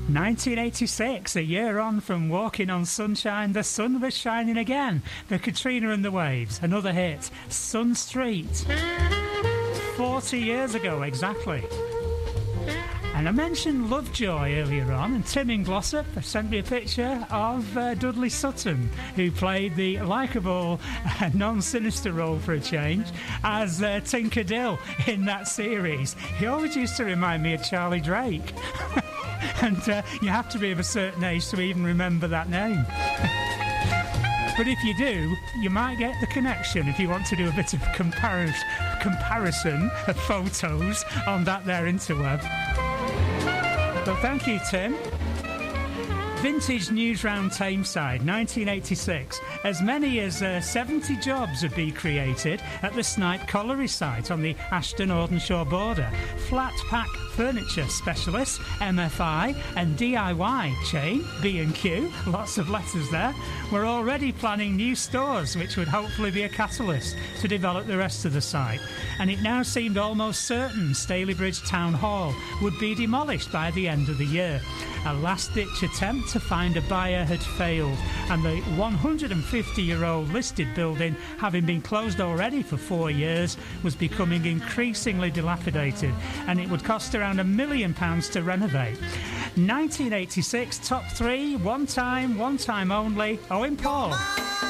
1986, a year on from Walking on Sunshine, the sun was shining again. The Katrina and the Waves, another hit. Sun Street. 40 years ago, exactly. And I mentioned Lovejoy earlier on, and Tim in Glossop sent me a picture of Dudley Sutton, who played the likeable, non-sinister role for a change as Tinker Dill in that series. He always used to remind me of Charlie Drake. And you have to be of a certain age to even remember that name. But if you do, you might get the connection if you want to do a bit of comparison of photos on that there interweb. Well, thank you, Tim. Vintage News Round Tameside, 1986. As many as 70 jobs would be created at the Snipe Colliery site on the Ashton-Audenshaw border. Flat pack furniture specialists, MFI, and DIY chain, B&Q, lots of letters there, were already planning new stores, which would hopefully be a catalyst to develop the rest of the site. And it now seemed almost certain Stalybridge Town Hall would be demolished by the end of the year. A last-ditch attempt to find a buyer had failed, and the 150-year-old listed building, having been closed already for 4 years, was becoming increasingly dilapidated, and it would cost around £1 million to renovate. 1986, top three, one time only, Owen Paul.